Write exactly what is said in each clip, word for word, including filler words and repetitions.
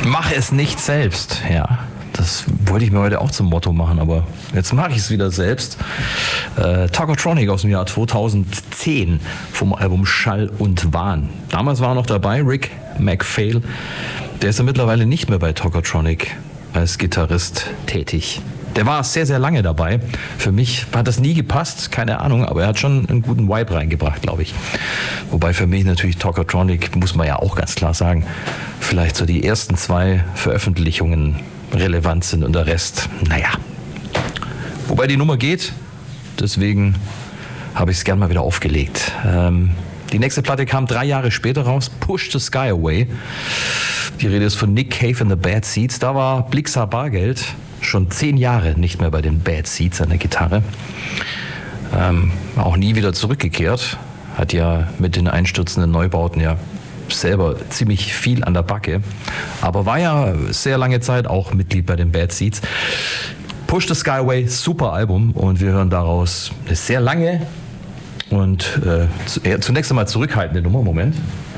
Mach es nicht selbst, ja. Das wollte ich mir heute auch zum Motto machen, aber jetzt mache ich es wieder selbst. Äh, Tokotronic aus dem Jahr zweitausendzehn vom Album Schall und Wahn. Damals war noch dabei Rick MacPhail. Der ist ja mittlerweile nicht mehr bei Tokotronic als Gitarrist tätig. Der war sehr, sehr lange dabei. Für mich hat das nie gepasst, keine Ahnung, aber er hat schon einen guten Vibe reingebracht, glaube ich. Wobei für mich natürlich Tokotronic, muss man ja auch ganz klar sagen, vielleicht so die ersten zwei Veröffentlichungen relevant sind und der Rest, naja. Wobei die Nummer geht, deswegen habe ich es gern mal wieder aufgelegt. Ähm, die nächste Platte kam drei Jahre später raus, Push the Sky Away. Die Rede ist von Nick Cave and the Bad Seeds. Da war Blixa Bargeld schon zehn Jahre nicht mehr bei den Bad Seeds an der Gitarre. Ähm, auch nie wieder zurückgekehrt. Hat ja mit den einstürzenden Neubauten ja selber ziemlich viel an der Backe. Aber war ja sehr lange Zeit auch Mitglied bei den Bad Seeds. Push the Sky Away, super Album. Und wir hören daraus eine sehr lange und äh, zunächst einmal zurückhaltende Nummer. Moment.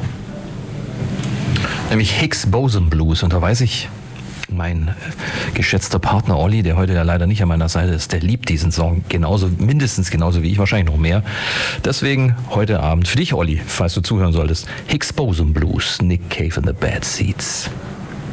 Nämlich Higgs Boson Blues. Und da weiß ich, mein geschätzter Partner Olli, der heute ja leider nicht an meiner Seite ist, der liebt diesen Song genauso, mindestens genauso wie ich, wahrscheinlich noch mehr. Deswegen heute Abend für dich, Olli, falls du zuhören solltest, Higgs Boson Blues, Nick Cave and the Bad Seeds.